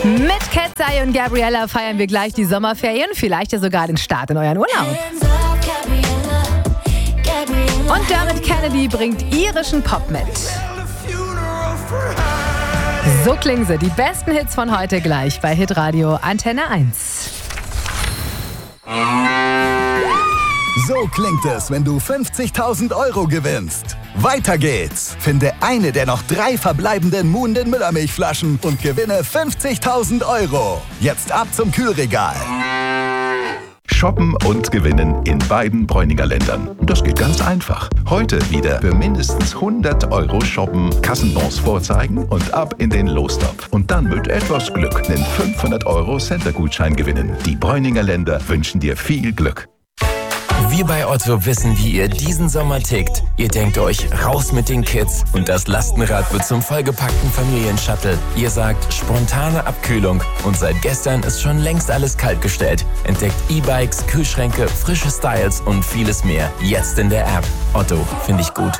Mit Katseye und Gabriella feiern wir gleich die Sommerferien, vielleicht ja sogar den Start in euren Urlaub. Und Dermot Kennedy bringt irischen Pop mit. So klingen sie, die besten Hits von heute gleich bei Hitradio Antenne 1. So klingt es, wenn du 50.000 € gewinnst. Weiter geht's. Finde eine der noch 3 verbleibenden Muhnden Müllermilchflaschen und gewinne 50.000 €. Jetzt ab zum Kühlregal. Shoppen und gewinnen in beiden Bräuninger Ländern. Das geht ganz einfach. Heute wieder für mindestens 100 € shoppen, Kassenbons vorzeigen und ab in den Lostopf. Und dann mit etwas Glück einen 500 € Center-Gutschein gewinnen. Die Bräuninger Länder wünschen dir viel Glück. Wir bei Otto wissen, wie ihr diesen Sommer tickt. Ihr denkt euch, raus mit den Kids und das Lastenrad wird zum vollgepackten Familienshuttle. Ihr sagt, spontane Abkühlung und seit gestern ist schon längst alles kaltgestellt. Entdeckt E-Bikes, Kühlschränke, frische Styles und vieles mehr. Jetzt in der App. Otto, finde ich gut.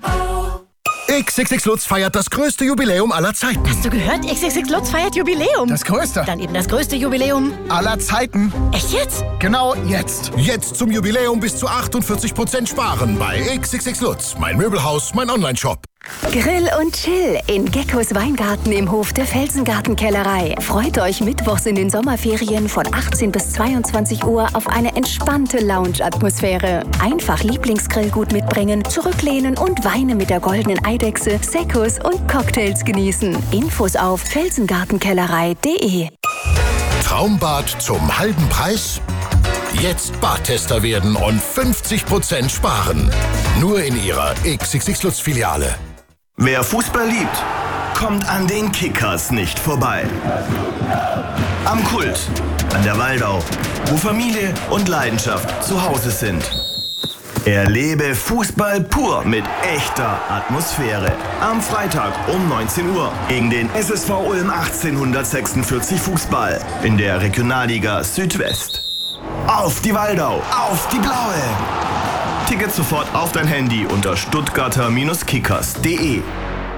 XXX Lutz feiert das größte Jubiläum aller Zeiten. Hast du gehört? XXX Lutz feiert Jubiläum. Das größte. Dann eben das größte Jubiläum Aller Zeiten. Echt jetzt? Genau jetzt. Jetzt zum Jubiläum bis zu 48% sparen bei XXX Lutz. Mein Möbelhaus, mein Onlineshop. Grill und Chill in Geckos Weingarten im Hof der Felsengartenkellerei. Freut euch mittwochs in den Sommerferien von 18 bis 22 Uhr auf eine entspannte Lounge-Atmosphäre. Einfach Lieblingsgrillgut mitbringen, zurücklehnen und Weine mit der goldenen Eidechse, Seccos und Cocktails genießen. Infos auf felsengartenkellerei.de. Traumbad zum halben Preis? Jetzt Badtester werden und 50% sparen. Nur in Ihrer XXX Lutz Filiale. Wer Fußball liebt, kommt an den Kickers nicht vorbei. Am Kult, an der Waldau, wo Familie und Leidenschaft zu Hause sind. Erlebe Fußball pur mit echter Atmosphäre. Am Freitag um 19 Uhr gegen den SSV Ulm 1846 Fußball in der Regionalliga Südwest. Auf die Waldau, auf die Blaue! Tickets sofort auf dein Handy unter stuttgarter-kickers.de.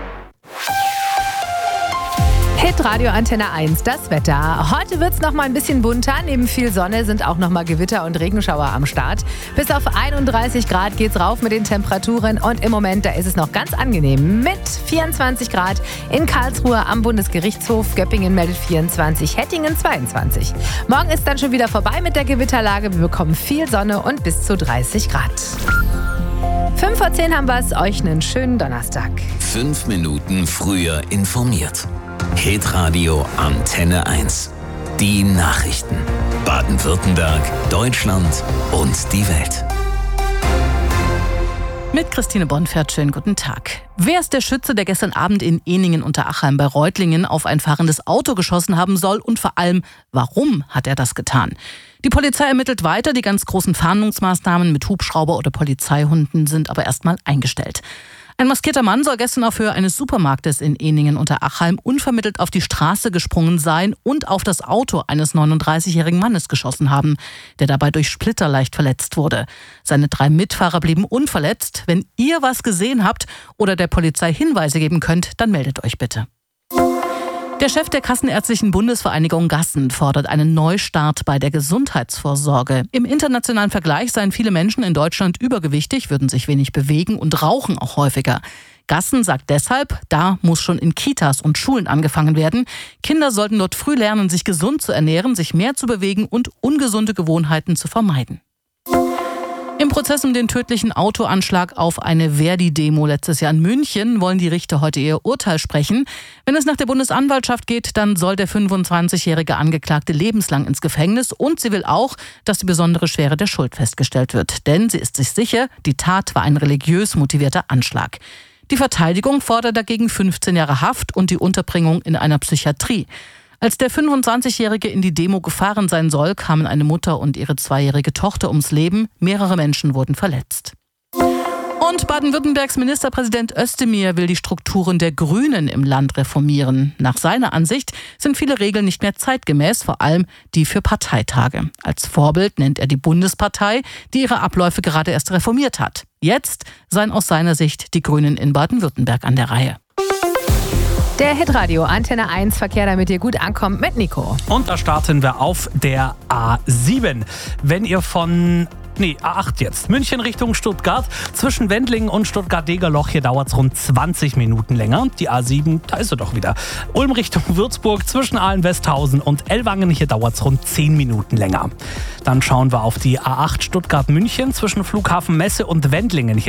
Hitradio Antenne 1, das Wetter. Heute wird es noch mal ein bisschen bunter. Neben viel Sonne sind auch noch mal Gewitter und Regenschauer am Start. Bis auf 31 Grad geht's rauf mit den Temperaturen. Und im Moment, da ist es noch ganz angenehm. Mit 24 Grad in Karlsruhe am Bundesgerichtshof. Göppingen meldet 24, Hettingen 22. Morgen ist dann schon wieder vorbei mit der Gewitterlage. Wir bekommen viel Sonne und bis zu 30 Grad. 5 vor 10 haben wir es. Euch einen schönen Donnerstag. 5 Minuten früher informiert. Hitradio Antenne 1. Die Nachrichten. Baden-Württemberg, Deutschland und die Welt. Mit Christine Bonfert, schönen guten Tag. Wer ist der Schütze, der gestern Abend in Ehningen-Unterachheim bei Reutlingen auf ein fahrendes Auto geschossen haben soll? Und vor allem, warum hat er das getan? Die Polizei ermittelt weiter, die ganz großen Fahndungsmaßnahmen mit Hubschrauber oder Polizeihunden sind aber erstmal eingestellt. Ein maskierter Mann soll gestern auf Höhe eines Supermarktes in Ehningen-Unterachheim unvermittelt auf die Straße gesprungen sein und auf das Auto eines 39-jährigen Mannes geschossen haben, der dabei durch Splitter leicht verletzt wurde. Seine 3 Mitfahrer blieben unverletzt. Wenn ihr was gesehen habt oder der Polizei Hinweise geben könnt, dann meldet euch bitte. Der Chef der Kassenärztlichen Bundesvereinigung Gassen fordert einen Neustart bei der Gesundheitsvorsorge. Im internationalen Vergleich seien viele Menschen in Deutschland übergewichtig, würden sich wenig bewegen und rauchen auch häufiger. Gassen sagt deshalb, da muss schon in Kitas und Schulen angefangen werden. Kinder sollten dort früh lernen, sich gesund zu ernähren, sich mehr zu bewegen und ungesunde Gewohnheiten zu vermeiden. Im Prozess um den tödlichen Autoanschlag auf eine Verdi-Demo letztes Jahr in München wollen die Richter heute ihr Urteil sprechen. Wenn es nach der Bundesanwaltschaft geht, dann soll der 25-jährige Angeklagte lebenslang ins Gefängnis und sie will auch, dass die besondere Schwere der Schuld festgestellt wird. Denn sie ist sich sicher, die Tat war ein religiös motivierter Anschlag. Die Verteidigung fordert dagegen 15 Jahre Haft und die Unterbringung in einer Psychiatrie. Als der 25-Jährige in die Demo gefahren sein soll, kamen eine Mutter und ihre 2-jährige Tochter ums Leben. Mehrere Menschen wurden verletzt. Und Baden-Württembergs Ministerpräsident Özdemir will die Strukturen der Grünen im Land reformieren. Nach seiner Ansicht sind viele Regeln nicht mehr zeitgemäß, vor allem die für Parteitage. Als Vorbild nennt er die Bundespartei, die ihre Abläufe gerade erst reformiert hat. Jetzt seien aus seiner Sicht die Grünen in Baden-Württemberg an der Reihe. Der Hitradio Antenne 1 Verkehr, damit ihr gut ankommt mit Nico. Und da starten wir auf der A7. Wenn ihr von A8 jetzt. München Richtung Stuttgart. Zwischen Wendlingen und Stuttgart-Degerloch, hier dauert es rund 20 Minuten länger. Die A7, da ist sie doch wieder. Ulm Richtung Würzburg, zwischen Aalen-Westhausen und Ellwangen, hier dauert es rund 10 Minuten länger. Dann schauen wir auf die A8 Stuttgart-München, zwischen Flughafen Messe und Wendlingen.